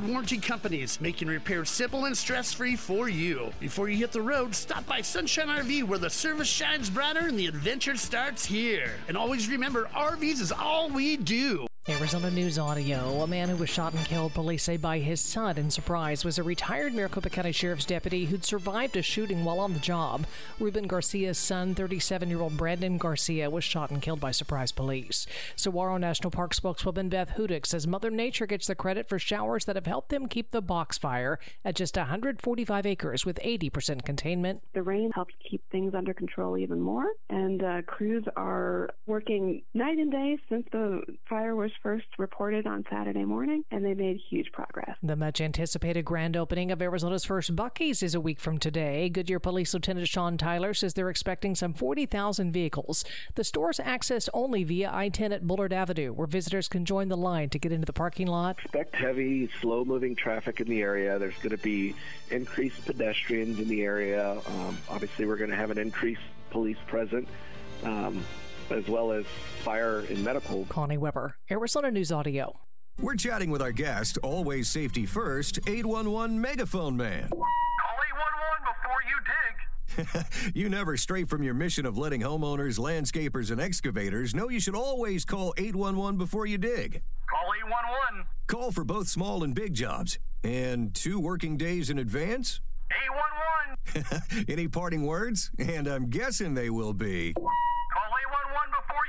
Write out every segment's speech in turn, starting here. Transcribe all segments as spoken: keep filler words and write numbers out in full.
warranty companies, making repairs simple and stress-free for you. Before you hit the road, stop by Sunshine R V, where the service shines brighter and the adventure starts here. And always remember, R Vs is all we do. Arizona News Audio. A man who was shot and killed, police say, by his son in Surprise was a retired Maricopa County Sheriff's deputy who'd survived a shooting while on the job. Ruben Garcia's son, thirty-seven-year-old Brandon Garcia, was shot and killed by Surprise police. Saguaro National Park spokeswoman Beth Hudick says Mother Nature gets the credit for showers that have helped them keep the box fire at just one hundred forty-five acres with eighty percent containment. The rain helped keep things under control even more, and uh, crews are working night and day since the fire was first reported on Saturday morning, and they made huge progress. The much-anticipated grand opening of Arizona's first Buc-ee's is a week from today. Goodyear Police Lieutenant Sean Tyler says they're expecting some forty thousand vehicles. The store's accessed only via I ten at Bullard Avenue, where visitors can join the line to get into the parking lot. Expect heavy, slow-moving traffic in the area. There's going to be increased pedestrians in the area. Um, obviously, we're going to have an increased police presence. Um, as well as fire and medical. Connie Weber, Arizona News Audio. We're chatting with our guest, always safety first, eight one one Megaphone Man. Call eight one one before you dig. You never stray from your mission of letting homeowners, landscapers, and excavators know you should always call eight one one before you dig. Call eight one one. Call for both small and big jobs. And two working days in advance? eight one one. Any parting words? And I'm guessing they will be... Call eight one one before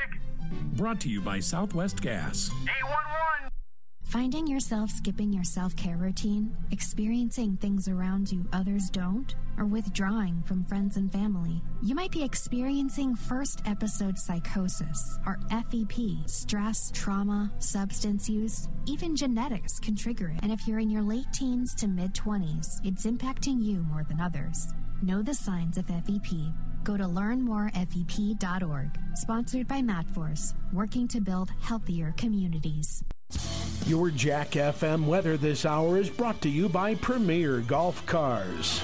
you dig. Brought to you by Southwest Gas. eight one one. Finding yourself skipping your self-care routine, experiencing things around you others don't, or withdrawing from friends and family. You might be experiencing first episode psychosis, or F E P. Stress, trauma, substance use, even genetics can trigger it. And if you're in your late teens to mid-twenties, it's impacting you more than others. Know the signs of F E P. Go to learn more F E P dot org. Sponsored by MatForce, working to build healthier communities. Your Jack F M weather this hour is brought to you by Premier Golf Cars.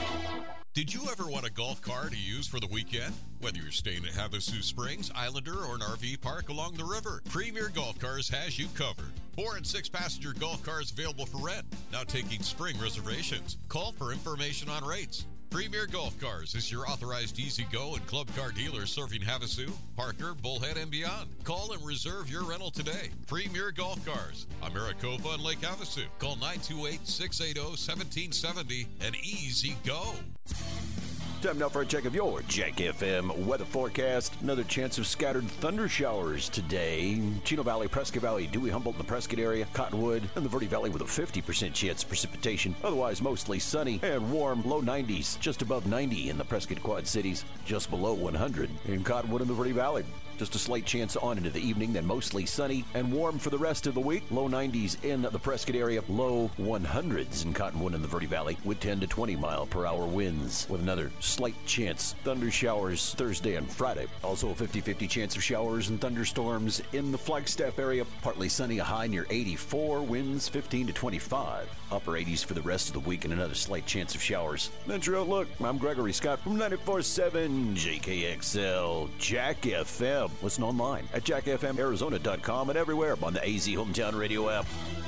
Did you ever want a golf car to use for the weekend? Whether you're staying at Havasu Springs, Islander, or an R V park along the river, Premier Golf Cars has you covered. Four and six passenger golf cars available for rent. Now taking spring reservations. Call for information on rates. Premier Golf Cars is your authorized E-Z-Go and Club Car dealer serving Havasu, Parker, Bullhead, and beyond. Call and reserve your rental today. Premier Golf Cars, Maricopa and Lake Havasu. Call nine two eight, six eight zero, one seven seven zero and E-Z-Go. Time now for a check of your Jack F M weather forecast. Another chance of scattered thunder showers today. Chino Valley, Prescott Valley, Dewey, Humboldt, and the Prescott area, Cottonwood, and the Verde Valley with a fifty percent chance of precipitation. Otherwise, mostly sunny and warm. Low nineties, just above ninety in the Prescott Quad Cities, just below one hundred in Cottonwood and the Verde Valley. Just a slight chance on into the evening, then mostly sunny and warm for the rest of the week. Low nineties in the Prescott area, low one hundreds in Cottonwood and the Verde Valley with ten to twenty mile per hour winds with another slight chance. Thunder showers Thursday and Friday. Also a fifty-fifty chance of showers and thunderstorms in the Flagstaff area. Partly sunny, a high near eighty-four, winds fifteen to twenty-five. Upper eighties for the rest of the week and another slight chance of showers. That's your outlook. I'm Gregory Scott from ninety-four point seven J K X L Jack F M. Listen online at jack f m arizona dot com and everywhere on the A Z Hometown Radio app.